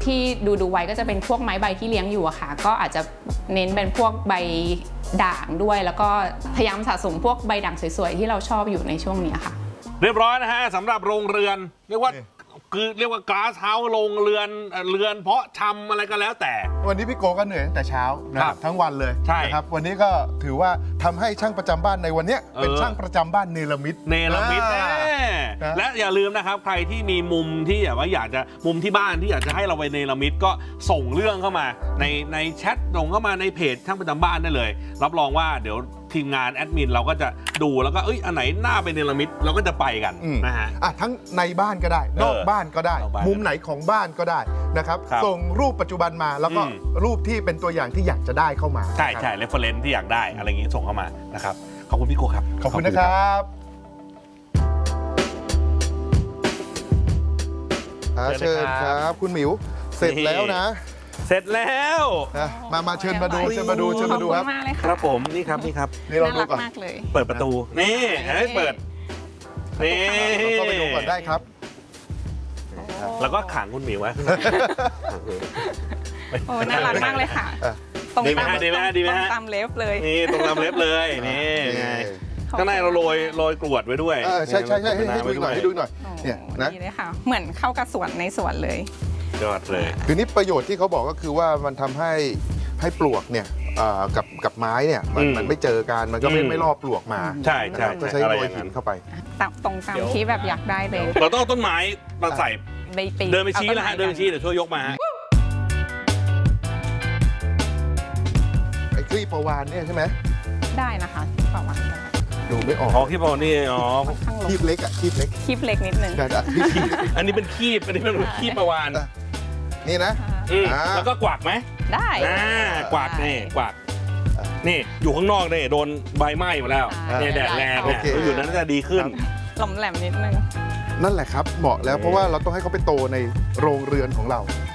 ที่ดูไว้ก็จะเป็นพวกไม้ใบที่เลี้ยงอยู่อะค่ะก็อาจจะเน้นเป็นพวกใบด่างด้วยแล้วก็พยายามสะสมพวกใบด่างสวยๆที่เราชอบอยู่ในช่วงนี้ค่ะเรียบร้อยนะฮะสำหรับโรงเรือนเรียกว่าก๊าซเฮาส์โรงเรือนเพาะชำอะไรก็แล้วแต่วันนี้พี่โกก็เหนื่อยตั้งแต่เช้านะครับทั้งวันเลยใช่นะครับวันนี้ก็ถือว่าทำให้ช่างประจำบ้านในวันนี้เป็นช่างประจำบ้านเนรมิตและอย่าลืมนะครับใครที่มีมุมที่อยากจะมุมที่บ้านที่อยากจะให้เราไปเนรมิตก็ส่งเรื่องเข้ามาในแชทส่งเข้ามาในเพจช่างประจำบ้านได้เลยรับรองว่าเดี๋ยวทีมงานแอดมินเราก็จะดูแล้วก็อันไหนน่าไปเนรมิตเราก็จะไปกันนะฮะทั้งในบ้านก็ได้นอกบ้านก็ได้มุมไหนของบ้านก็ได้นะครับส่งรูปปัจจุบันมาแล้วก็รูปที่เป็นตัวอย่างที่อยากจะได้เข้ามาใช่เรฟเฟอเรนซ์ที่อยากได้อะไรอย่างนี้ส่งเข้ามานะครับขอบคุณพี่โกครับขอบคุณนะครับเชิญครับคุณหมิวเสร็จแล้วนะเสร็จแล้วมาเชิญมาดูครับครับผมนี่ครับนี่เราดูก่อนเปิดประตูนี่ให้เปิดนี่ก็ไปดูก่อนได้ครับแล้วก็ขังคุณหมิวไว้โอ้น่ารักมากเลยค่ะตรงตามเล็บเลยนี่ตรงตามเล็บเลยนี่ข้างในเราโรยกรวดไว้ด้วยใช่ให้ดูหน่อยเนี่ยนะนี่เลยค่ะเหมือนเข้ากับสวนในสวนเลยยอดเลยคือนี่ประโยชน์ที่เขาบอกก็คือว่ามันทำให้ปลวกเนี่ยกับไม้เนี่ยมันไม่เจอกันมันก็ไม่ล่อปลวกมาใช่ก็ใช้โรยหินเข้าไปตรงตามที่แบบอยากได้เลยเราต้องต้นไม้มาใส่เดินไปชี้แล้วฮะเดินไปชี้เดี๋ยวช่วยยกมาไอ้คลีปประวานเนี่ยใช่ไหมได้นะคะประวานดูไม่ออกคลีปประวานนี่คลีปเล็กคลีปเล็กนิดนึงอันนี้เป็นคลีปประวานนี่นะแล้วก็กวักไหมได้กวักนี่อยู่ข้างนอกนี่โดนใบไหม้มาแล้วเนี่ยแดดแรงเนี่ยอยู่นั้นจะดีขึ้นหล่อมแหลมนิดนึงนั่นแหละครับเหมาะแล้วเพราะว่าเราต้องให้เขาไปโตในโรงเรือนของเรา